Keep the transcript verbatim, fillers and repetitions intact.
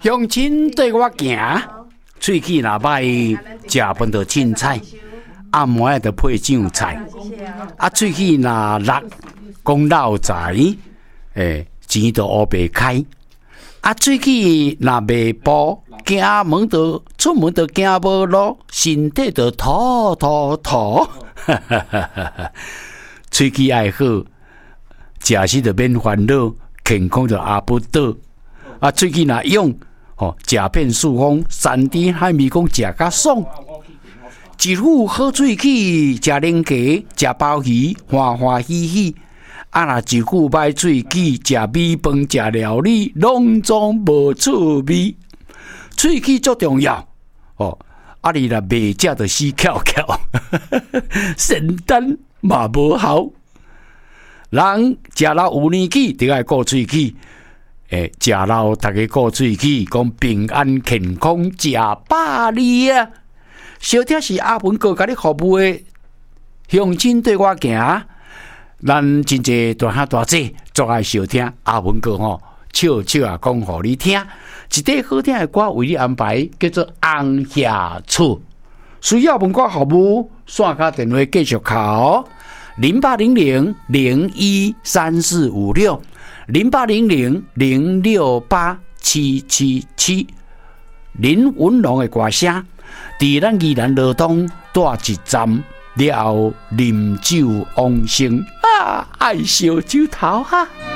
乡亲对我行，喙齿若歹，食饭就凊彩，暗暝就配酱菜。啊，喙齿若落，讲漏财，诶，钱就乌白开。啊，喙齿若袂补，行门就出门就行无路，身体就土土土。喙齿爱好，食时就免烦恼，健康就阿不倒。啊，喙齿若勇，吼，食遍四方，山珍海味讲食甲爽。一副好喙齿，食零鸡，食鲍鱼，欢欢喜喜。啊，若一副歹喙齿，食米饭，食料理，拢总无趣味。喙齿足重要，哦，啊，你若袂食就死翘翘，仙丹嘛无效。人食老有年纪，就爱顾喙齿。诶，食老大家顾喙齿，讲平安健康，食百里啊！小听是阿文哥甲你服务的，乡亲对我行。咱真济大兄大姐最爱小听阿文哥吼，笑笑啊讲互你听。一首好听的歌为你安排，叫做《红霞厝》。需要文歌服务，线卡电话继续敲零八零零零一三四五六零八零零零六八七七七。林文龙的歌声，伫咱宜兰罗东大一站了后，饮酒往生啊，爱烧酒头哈。